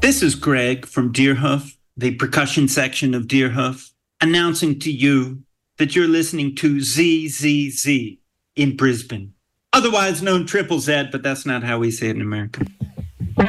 This is Greg from Deerhoof, the percussion section of Deerhoof, announcing to you that you're listening to ZZZ in Brisbane. Otherwise known Triple Z, but that's not how we say it in America.